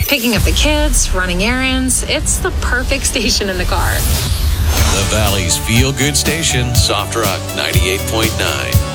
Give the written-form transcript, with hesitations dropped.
Picking up the kids, running errands, it's the perfect station in the car. The Valley's feel-good station, Soft Rock 98.9.